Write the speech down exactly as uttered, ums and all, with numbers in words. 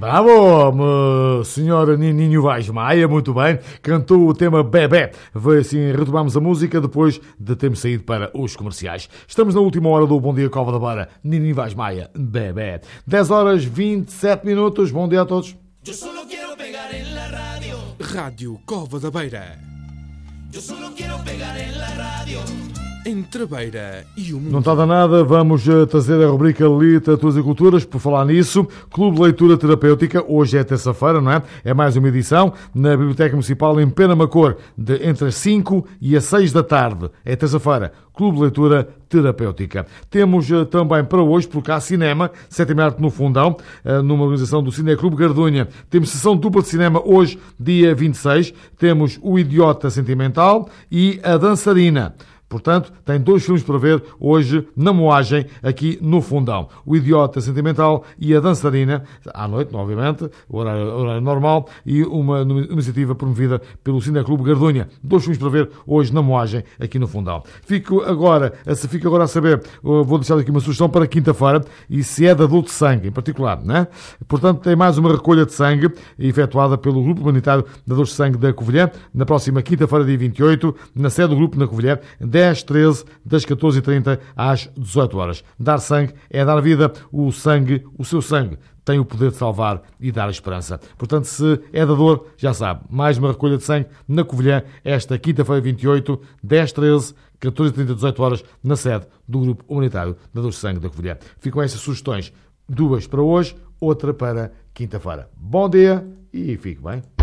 Bravo, me- senhora Nininho Vaz Maia, muito bem. Cantou o tema Bebé. Foi assim, retomamos a música depois de termos saído para os comerciais. Estamos na última hora do Bom Dia Cova da Beira. Nininho Vaz Maia, Bebé. dez horas e vinte e sete minutos. Bom dia a todos. Yo solo quiero pegar en la radio. Rádio Cova da Beira. Yo solo quiero pegar en la radio. Entre a Beira e o mundo. Não está a nada, vamos eh, trazer a rubrica Literaturas e Culturas. Por falar nisso, Clube de Leitura Terapêutica, hoje é terça-feira, não é? É mais uma edição na Biblioteca Municipal em Penamacor, de entre as cinco e as seis da tarde. É terça-feira, Clube de Leitura Terapêutica. Temos eh, também para hoje, por cá, cinema, sétima arte no Fundão, eh, numa organização do Cineclube Gardunha. Temos sessão dupla de cinema hoje, dia vinte e seis. Temos O Idiota Sentimental e A Dançarina. Portanto, tem dois filmes para ver hoje na moagem aqui no Fundão. O Idiota Sentimental e A Dançarina, à noite, obviamente, horário, horário normal, e uma iniciativa promovida pelo Cineclube Gardunha. Dois filmes para ver hoje na moagem aqui no Fundão. Fico agora, se fico agora a saber, vou deixar aqui uma sugestão para quinta-feira, e se é de adulto de sangue, em particular, né? Portanto, tem mais uma recolha de sangue efetuada pelo Grupo Humanitário de Adultos de Sangue da Covilhã, na próxima quinta-feira, dia vinte e oito, na sede do grupo na Covilhã, dez, treze, das catorze e trinta às dezoito horas. Dar sangue é dar vida. O sangue, o seu sangue, tem o poder de salvar e dar esperança. Portanto, se é dador, já sabe, mais uma recolha de sangue na Covilhã, esta quinta-feira, vinte e oito, dez, treze, catorze e trinta, dezoito horas, na sede do Grupo Humanitário de Adultos de Sangue da Covilhã. Ficam essas sugestões, duas para hoje, outra para quinta-feira. Bom dia e fique bem.